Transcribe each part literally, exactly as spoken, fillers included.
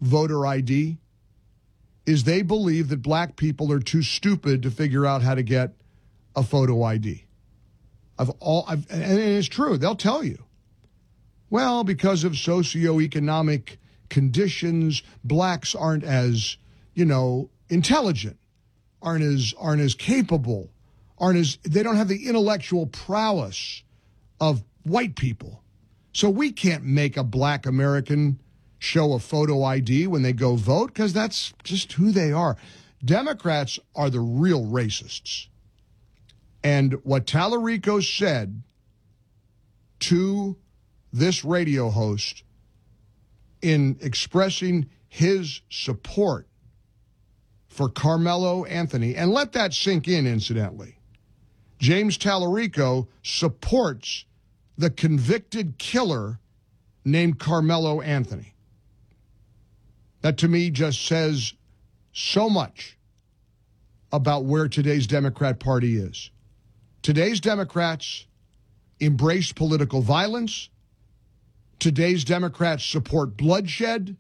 voter I D is they believe that black people are too stupid to figure out how to get a photo I D. Of all, I've, and it's true. They'll tell you, well, because of socioeconomic conditions, blacks aren't as, you know, intelligent, aren't as aren't as capable, aren't as they don't have the intellectual prowess of white people. So we can't make a black American show a photo I D when they go vote because that's just who they are. Democrats are the real racists. And what Tallarico said to this radio host in expressing his support for Carmelo Anthony, and let that sink in, incidentally. James Tallarico supports the convicted killer named Carmelo Anthony. That, to me, just says so much about where today's Democrat Party is. Today's Democrats embrace political violence. Today's Democrats support bloodshed.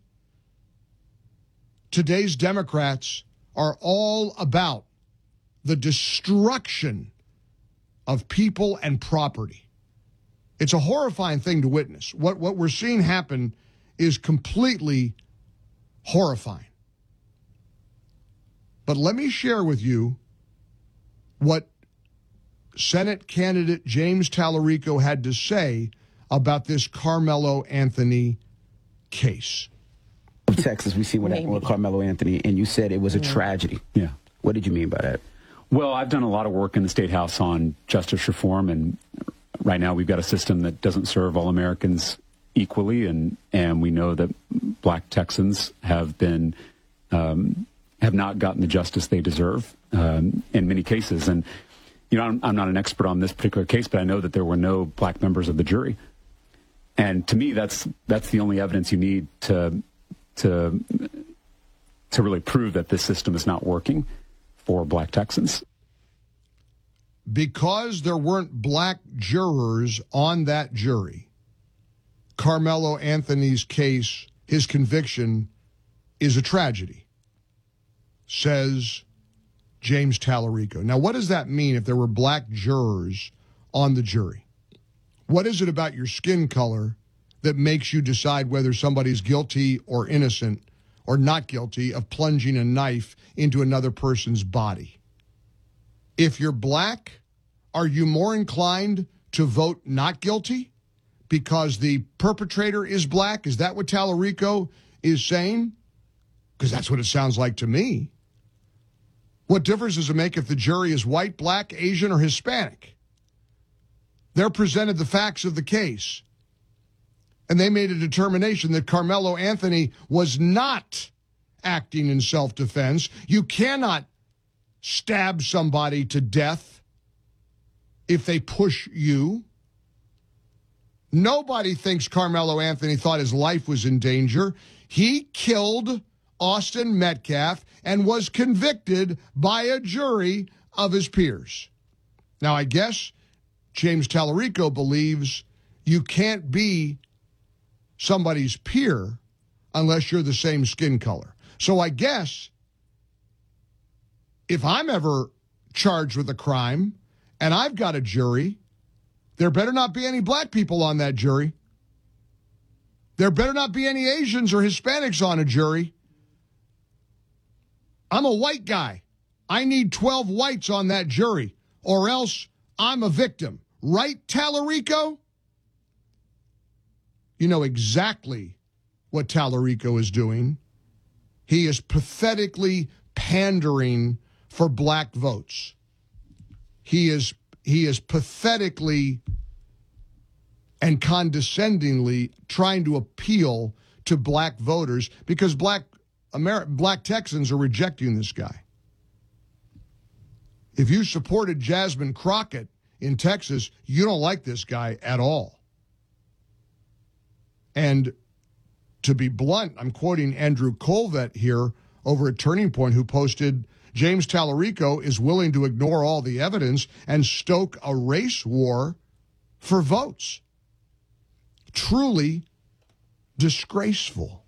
Today's Democrats are all about the destruction of people and property. It's a horrifying thing to witness. What, what we're seeing happen is completely horrifying. But let me share with you what Senate candidate James Tallarico had to say about this Carmelo Anthony case. Texas, we see what happened with Carmelo Anthony, and you said it was a tragedy. Yeah. What did you mean by that? Well, I've done a lot of work in the State House on justice reform, and right now we've got a system that doesn't serve all Americans equally, and, and we know that black Texans have been um, have not gotten the justice they deserve um, in many cases. And, you know, I'm, I'm not an expert on this particular case, but I know that there were no black members of the jury. And to me, that's that's the only evidence you need to to to really prove that this system is not working for black Texans. Because there weren't black jurors on that jury, Carmelo Anthony's case, his conviction, is a tragedy, says James Tallarico. Now, what does that mean if there were black jurors on the jury? What is it about your skin color that makes you decide whether somebody's guilty or innocent or not guilty of plunging a knife into another person's body? If you're black, are you more inclined to vote not guilty because the perpetrator is black? Is that what Tallarico is saying? Because that's what it sounds like to me. What difference does it make if the jury is white, black, Asian, or Hispanic? They're presented the facts of the case, and they made a determination that Carmelo Anthony was not acting in self-defense. You cannot stab somebody to death if they push you. Nobody thinks Carmelo Anthony thought his life was in danger. He killed Austin Metcalf and was convicted by a jury of his peers. Now, I guess James Tallarico believes you can't be somebody's peer unless you're the same skin color. So I guess if I'm ever charged with a crime and I've got a jury, there better not be any black people on that jury. There better not be any Asians or Hispanics on a jury. I'm a white guy. I need twelve whites on that jury, or else I'm a victim. Right, Tallarico? You know exactly what Tallarico is doing. He is pathetically pandering for black votes. He is he is pathetically and condescendingly trying to appeal to black voters because black Ameri- black Texans are rejecting this guy. If you supported Jasmine Crockett in Texas, you don't like this guy at all. And to be blunt, I'm quoting Andrew Colvett here over at Turning Point, who posted, James Tallarico is willing to ignore all the evidence and stoke a race war for votes. Truly disgraceful.